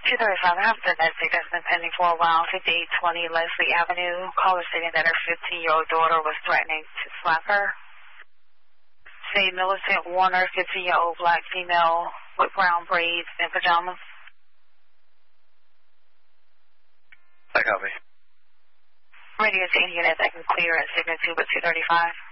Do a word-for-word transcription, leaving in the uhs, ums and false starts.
two thirty-five, I have a domestic that's been pending for a while, fifty-eight twenty Leslie Avenue. Caller stating that her fifteen-year-old daughter was threatening to slap her. Say Millicent Warner, fifteen-year-old black female with brown braids and pajamas. I copy. Radio to any unit that can clear at signal two with two thirty-five.